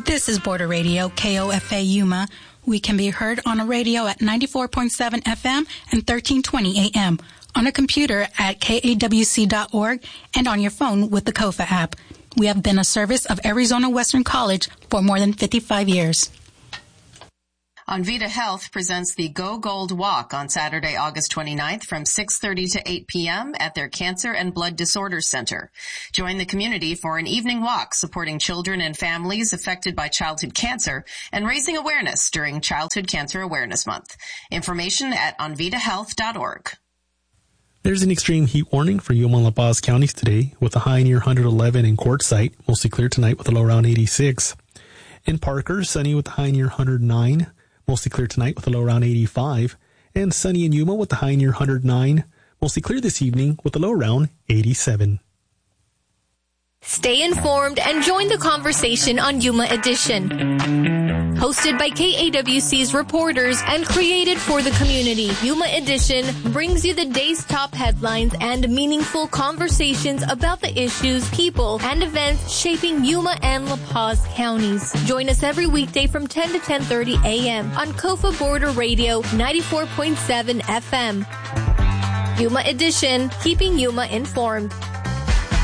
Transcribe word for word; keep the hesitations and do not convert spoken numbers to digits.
This is Border Radio, K O F A Yuma. We can be heard on a radio at ninety-four point seven F M and thirteen twenty A M, on a computer at K A W C dot org, and on your phone with the KOFA app. We have been a service of Arizona Western College for more than fifty-five years. Envita Health presents the Go Gold Walk on Saturday, August twenty-ninth from six thirty to eight p.m. at their Cancer and Blood Disorders Center. Join the community for an evening walk supporting children and families affected by childhood cancer and raising awareness during Childhood Cancer Awareness Month. Information at envita health dot org. There's an extreme heat warning for Yuma and La Paz counties today, with a high near one hundred eleven in Quartzsite, mostly clear tonight with a low around eighty-six. In Parker, sunny with a high near one hundred nine. Mostly clear tonight with a low around eighty-five. And sunny in Yuma with a high near one hundred nine. Mostly clear this evening with a low around eighty-seven. Stay informed and join the conversation on Yuma Edition. Hosted by K A W C's reporters and created for the community, Yuma Edition brings you the day's top headlines and meaningful conversations about the issues, people, and events shaping Yuma and La Paz counties. Join us every weekday from ten to ten thirty a.m. on KOFA Border Radio ninety-four point seven F M. Yuma Edition, keeping Yuma informed.